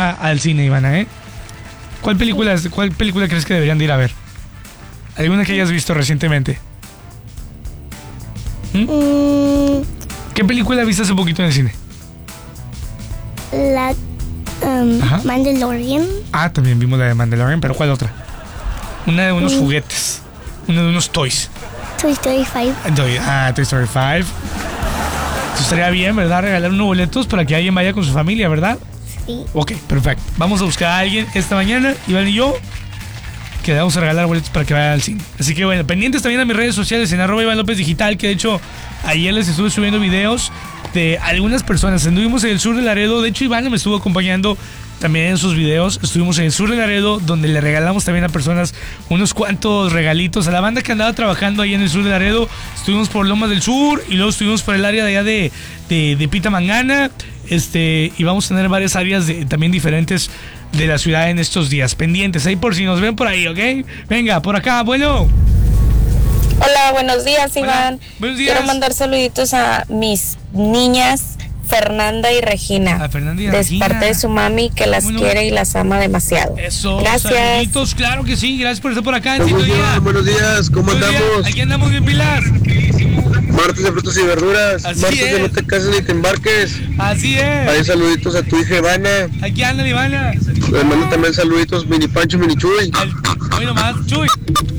al cine, Ivana, ¿eh? ¿Cuál película crees que deberían de ir a ver? ¿Alguna que hayas visto recientemente? ¿Qué película viste hace poquito en el cine? La Mandalorian. Ah, también vimos la de Mandalorian, pero ¿cuál otra? Una de unos juguetes. Una de unos toys. Toy Story 5. Toy Story 5. Eso estaría bien, ¿verdad? Regalar unos boletos para que alguien vaya con su familia, ¿verdad? Sí. Ok, perfecto. Vamos a buscar a alguien esta mañana, Iván y yo, que le vamos a regalar boletos para que vayan al cine. Así que bueno, pendientes también a mis redes sociales en @IvanLopezDigital, que de hecho ayer les estuve subiendo videos de algunas personas. Anduvimos en el sur de Laredo. De hecho, Iván me estuvo acompañando también en sus videos. Estuvimos en el sur de Laredo, donde le regalamos también a personas unos cuantos regalitos a la banda que andaba trabajando ahí en el sur de Laredo. Estuvimos por Lomas del Sur y luego estuvimos por el área de allá de Pitamangana. Y vamos a tener varias áreas también diferentes de la ciudad en estos días. Pendientes ahí por si nos ven por ahí, ¿ok? Venga, por acá, bueno. Hola, buenos días, Iván. Hola, buenos días. Quiero mandar saluditos a mis niñas Fernanda y Regina. A Fernanda y de Regina. parte de su mami, que las quiere y las ama demasiado. Eso, gracias. Saluditos, claro que sí. Gracias por estar por acá. Buenos días, ¿cómo andamos? Aquí andamos bien pilas. Martes de frutas y verduras. Así Martes es. de no te cases ni te embarques. Así es. Ahí saluditos a tu hija Ivana. Aquí anda Ivana. Le mando también saluditos Mini Pancho, Mini Chuy. Hoy nomás, Chuy.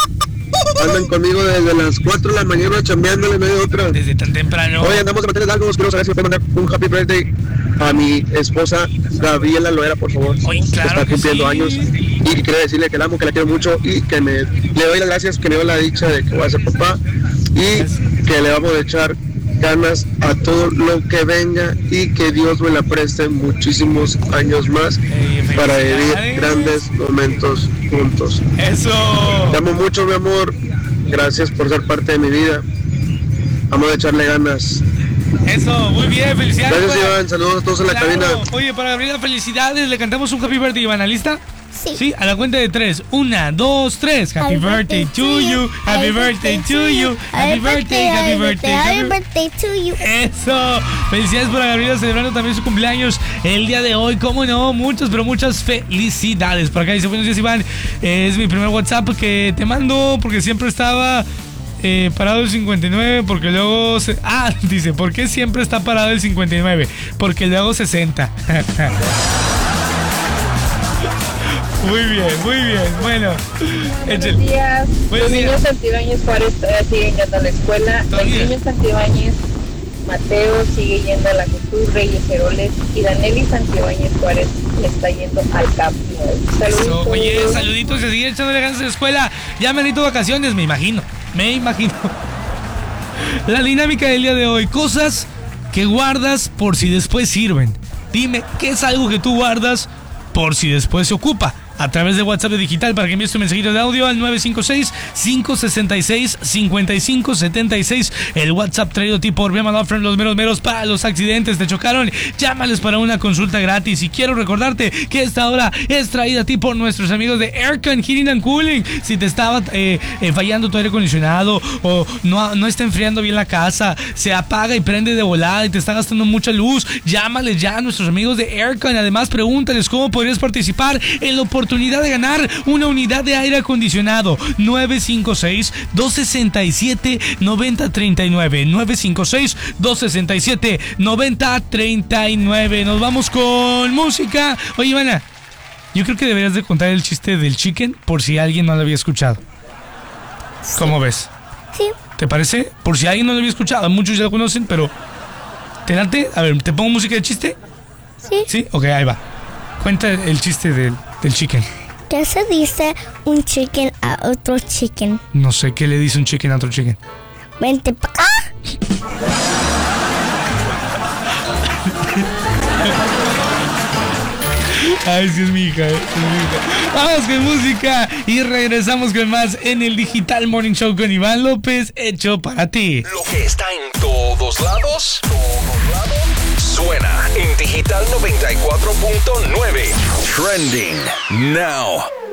Andan conmigo desde las 4 de la mañana chambeándole, no hay otra. Desde tan temprano. Hoy andamos de manteles largos. Quiero saber si me pueden mandar un happy birthday a mi esposa Gabriela Loera, por favor. Hoy, claro, está cumpliendo sí. años. Y quiero decirle que la amo, que la quiero mucho y que le doy las gracias, que me dio la dicha de que voy a ser papá. Y que le vamos a echar ganas a todo lo que venga y que Dios me la preste muchísimos años más para vivir grandes momentos juntos. Eso. Te amo mucho, mi amor. Gracias por ser parte de mi vida. Vamos a echarle ganas. Eso, muy bien, felicidades. Gracias, Iván. Saludos a todos en la cabina. Oye, para Gabriela, felicidades. Le cantamos un happy birthday, Ivana, ¿lista? Sí. Sí, a la cuenta de 3. 1, 2, 3. Happy birthday to you. Happy birthday to you. Happy birthday, happy birthday. Happy birthday to you. Eso. Felicidades para Gabriela, celebrando también su cumpleaños el día de hoy. Cómo no, muchas, pero muchas felicidades. Por acá dice, buenos días, Iván. Es mi primer WhatsApp que te mando porque siempre estaba parado el 59, porque luego dice, ¿por qué siempre está parado el 59? Porque luego 60. Muy bien, bueno. Buenos días. Los niños Santibáñez Juárez todavía siguen yendo a la escuela. Los niños Santibáñez Mateo sigue yendo a la Jesús Reyes Heroles y Daneli Santibáñez Juárez le está yendo al campo. Saluditos. Oye, saluditos, se sigue echándole ganas de la escuela. Ya me han ido vacaciones, me imagino. La dinámica del día de hoy, cosas que guardas por si después sirven. Dime, ¿qué es algo que tú guardas por si después se ocupa? A través de WhatsApp Digital para que envíes tu mensajito de audio al 956-566-5576. El WhatsApp traído a ti por Biama Law Firm, los meros para los accidentes. ¿Te chocaron? Llámales para una consulta gratis. Y quiero recordarte que esta hora es traída a ti por nuestros amigos de Aircon Heating and Cooling. Si te estaba fallando tu aire acondicionado o no está enfriando bien la casa, se apaga y prende de volada y te está gastando mucha luz, llámales ya a nuestros amigos de Aircon. Además, pregúntales cómo podrías participar en la oportunidad de ganar una unidad de aire acondicionado. 956-267-9039. 956-267-9039. Nos vamos con música. Oye, Ivana, yo creo que deberías de contar el chiste del chicken por si alguien no lo había escuchado. Sí. ¿Cómo ves? Sí. ¿Te parece? Por si alguien no lo había escuchado. Muchos ya lo conocen, pero ¿te late? A ver, ¿te pongo música de chiste? Sí. Sí, ok, ahí va. Cuenta el chiste del chicken. ¿Qué se dice un chicken a otro chicken? No sé, ¿qué le dice un chicken a otro chicken? Vente pa' acá. Ay, sí es mi hija, Vamos con música y regresamos con más en el Digital Morning Show con Iván López, hecho para ti. Lo que está en todos lados, suena en Digital 94.9. Trending now.